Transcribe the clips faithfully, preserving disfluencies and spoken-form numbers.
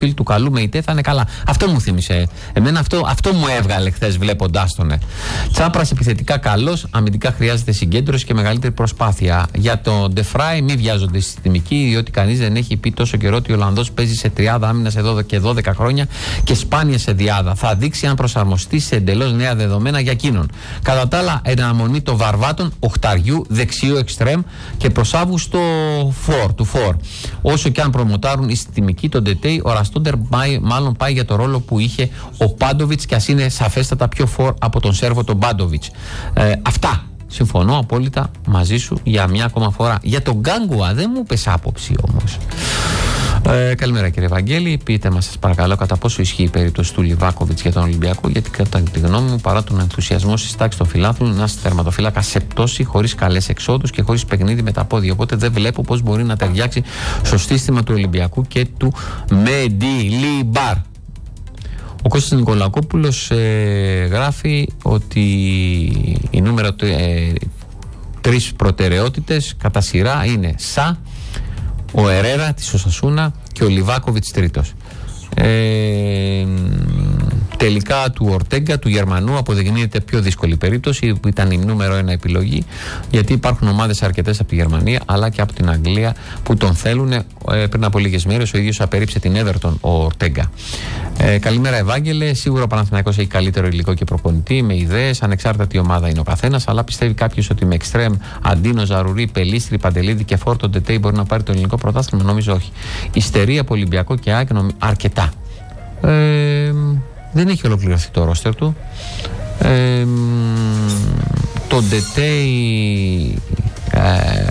φίλοι του καλού με ητέ θα είναι καλά. Αυτό μου θύμισε. Εμένα αυτό, αυτό μου έβγαλε χθες βλέποντάς τον. Τσάπρας επιθετικά καλός, αμυντικά χρειάζεται συγκέντρωση και μεγαλύτερη προσπάθεια. Για τον Ντεφράι μη βιάζονται οι συστημικοί, διότι κανείς δεν έχει πει τόσο καιρό ότι ο Ολλανδός παίζει σε τριάδα άμυνας εδώ και δώδεκα χρόνια και σπάνια σε διάδα. Θα δείξει αν προσαρμοστεί σε εντελώς νέα δεδομένα για εκείνον. Κατά τα άλλα, εναμονή των βαρβάτων, οχταριού, δεξιού εξτρέμ και προσάβου στο φορ, του φορ. Όσο και αν προμοτάρουν οι συστημικοί, τον Ντετέι, ο Ραστόντερ μάλλον πάει για το ρόλο που είχε ο Πάντοβιτς και ας είναι σαφέστατα πιο φορ από τον Σέρβο τον Πάντοβιτς. Ε, αυτά. Συμφωνώ απόλυτα μαζί σου για μια ακόμα φορά. Για τον Γκάγκουα δεν μου πες άποψη όμως. Ε, καλημέρα κύριε Βαγγέλη. Πείτε μας σας παρακαλώ κατά πόσο ισχύει η περίπτωση του Λιβάκοβιτς για τον Ολυμπιακό, γιατί κατά τη γνώμη μου παρά τον ενθουσιασμό στις τάξεις των φιλάθλων ένας τερματοφύλακας σε πτώση, χωρίς καλές εξόδους και χωρίς παιχνίδι με τα πόδια, οπότε δεν βλέπω πώς μπορεί να ταιριάξει στο σύστημα του Ολυμπιακού και του Μεντιλιμπάρ. Ο Κώστας Νικολακόπουλος ε, γράφει ότι οι νούμερο ε, τρεις προτεραιότητες κατά σειρά είναι Σα, ο Ερέρα της Οσασούνα και ο Λιβάκοβιτς τρίτος. Ε, τελικά του Ορτέγκα, του Γερμανού, αποδεικνύεται πιο δύσκολη περίπτωση, που ήταν η νούμερο ένα επιλογή, γιατί υπάρχουν ομάδες αρκετές από τη Γερμανία αλλά και από την Αγγλία που τον θέλουν. Ε, πριν από λίγες μέρες ο ίδιος απέρριψε την Everton ο Ορτέγκα. Ε, καλημέρα Ευάγγελε. Σίγουρα ο Παναθηναϊκός έχει καλύτερο υλικό και προπονητή με ιδέες, ανεξάρτητα τι ομάδα είναι ο καθένας, αλλά πιστεύει κάποιος ότι με εξτρέμ Αντίνο, Ζαρουρί, Πελίστρη, Παντελίδη και Φόρτο Ντετέι μπορεί να πάρει το ελληνικό πρωτάθλημα? Νομίζω όχι. Ιστερία από Ολυμπιακό και ΑΕΚ αρκετά. Ε, δεν έχει ολοκληρωθεί το ρόστερ του. Ε, το Ντετέι ε,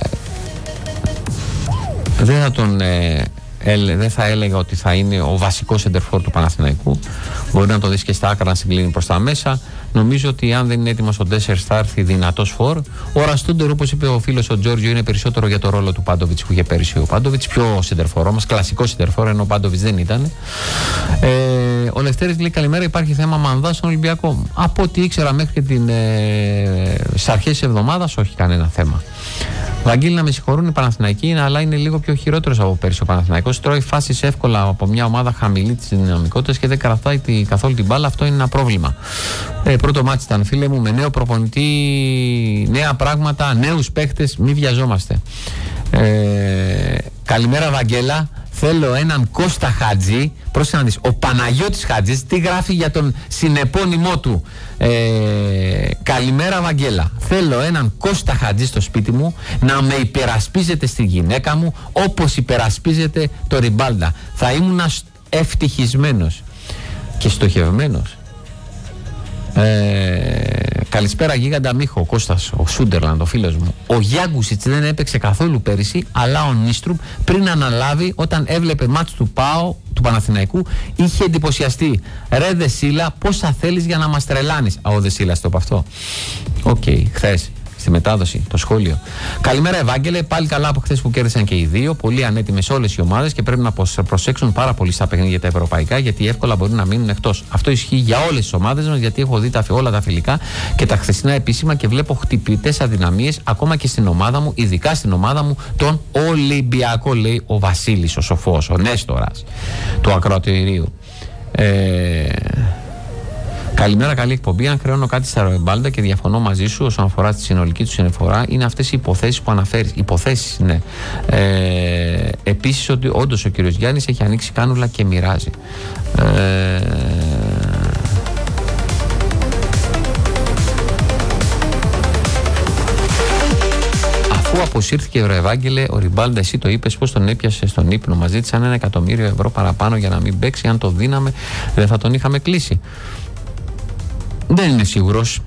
δεν θα τον ε, ε, δεν θα έλεγα ότι θα είναι ο βασικός σεντερφόρ του Παναθηναϊκού. Μπορεί να το δεις και στα άκρα να συγκλίνει προς τα μέσα. Νομίζω ότι αν δεν είναι έτοιμος ο Ντέσσερ θα έρθει δυνατός φορ. Ο Ραστούντερ, όπως είπε ο φίλος ο Τζόρτζιο, είναι περισσότερο για το ρόλο του Πάντοβιτς που είχε πέρυσι ο Πάντοβιτς. Πιο σεντερφόρ όμως, κλασικό σεντερφόρ, ενώ ο Πάντοβιτς δεν ήταν. Ε, ο Λευτέρης λέει καλημέρα. Υπάρχει θέμα μανδά στον Ολυμπιακό? Από ό,τι ήξερα μέχρι και την, ε, στις αρχές της εβδομάδας, όχι κανένα θέμα. Βαγγέλη, να με συγχωρούν οι Παναθηναϊκοί, αλλά είναι λίγο πιο χειρότερος από πέρυσι ο Παναθηναϊκός. Τρώει φάσεις εύκολα από μια ομάδα χαμηλή της δυναμικότητας και δεν κρατάει καθόλου την μπάλα. Αυτό είναι ένα πρόβλημα. Ε, πρώτο μάτι ήταν, φίλε μου, με νέο προπονητή, νέα πράγματα, νέους παίχτες. Μην βιαζόμαστε. Ε, καλημέρα, Βαγγέλα. Θέλω έναν Κώστα Χατζή. Πρόσεχε να δεις. Ο Παναγιώτης Χατζής τι γράφει για τον συνεπώνυμό του. Ε, καλημέρα Βαγγέλα. Θέλω έναν Κώστα Χατζή στο σπίτι μου να με υπερασπίζεται στη γυναίκα μου όπως υπερασπίζεται το Ριμπάλντα. Θα ήμουν ευτυχισμένος και στοχευμένος. Ε, καλησπέρα Γίγαντα Μίχο, ο Κώστας, ο Σούντερλαντ, ο φίλος μου. Ο Γιάγκουσιτς δεν έπαιξε καθόλου πέρυσι, αλλά ο Νίστρουπ πριν αναλάβει, όταν έβλεπε μάτς του ΠΑΟ, του Παναθηναϊκού, είχε εντυπωσιαστεί. Ρε Δεσίλα, πόσα θέλεις για να μας τρελάνεις? Α, ο Δεσίλας το είπε αυτό. Οκ, okay, χθες στη μετάδοση, το σχόλιο. Καλημέρα Ευάγγελε, πάλι καλά από χθες που κέρδισαν και οι δύο. Πολύ ανέτοιμες όλες οι ομάδες και πρέπει να προσέξουν πάρα πολύ στα παιχνίδια τα ευρωπαϊκά, γιατί εύκολα μπορεί να μείνουν εκτός. Αυτό ισχύει για όλες τις ομάδες μας, γιατί έχω δει τα, όλα τα φιλικά και τα χθεσινά επίσημα και βλέπω χτυπητές αδυναμίες ακόμα και στην ομάδα μου, ειδικά στην ομάδα μου, τον Ολυμπιακό, λέει ο Βασίλης, ο σοφός, ο Νέστορας του ακροατηρίου. Ε... Καλημέρα, καλή εκπομπή. Αν χρεώνω κάτι στα Ριμπάλντα και διαφωνώ μαζί σου όσον αφορά τη συνολική του συνεφορά, είναι αυτές οι υποθέσεις που αναφέρεις. Υποθέσεις, ναι. Ε, επίσης, ότι όντως ο κύριος Γιάννης έχει ανοίξει κάνουλα και μοιράζει. Ε, Αφού αποσύρθηκε ο Ευάγγελε, ο Ριμπάλντα, εσύ το είπες, πώς τον έπιασε στον ύπνο? Μας ζήτησαν ένα εκατομμύριο ευρώ παραπάνω για να μην παίξει. Αν το δίναμε, δεν θα τον είχαμε κλείσει. Δεν είναι σίγουρος.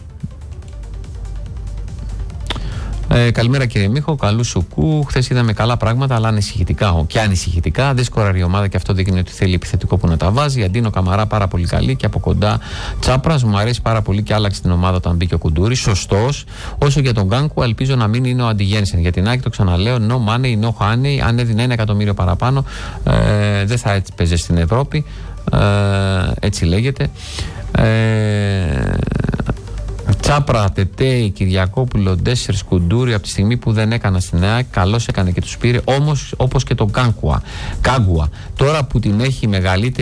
Ε, καλημέρα κύριε Μίχο, καλού σουκού. Χθες είδαμε καλά πράγματα, αλλά ανησυχητικά. Και ανησυχητικά. Δεν σκοράρει η ομάδα και αυτό δείχνει ότι θέλει επιθετικό που να τα βάζει. Αντίνο Καμαρά πάρα πολύ καλή και από κοντά Τσάπρας. Μου αρέσει πάρα πολύ και άλλαξε την ομάδα όταν μπήκε ο Κουντούρης. Σωστός. Όσο για τον Γκάνκου, ελπίζω να μην είναι ο Αντιγένσεν. Για την Άκη το ξαναλέω. No money, no honey. Αν έδινε ένα εκατομμύριο παραπάνω, ε, δεν θα έπαιζε στην Ευρώπη. Ε, έτσι λέγεται. Ε, Τσάπρα, Τετέι, Κυριακόπουλο, Ντέσσερ, Σκουντούρη, από τη στιγμή που δεν έκανα στην ΑΕΚ, καλώς έκανε και τους πήρε, όμως όπως και τον Κάγκουα. Κάγκουα. Τώρα που την έχει μεγαλύτερη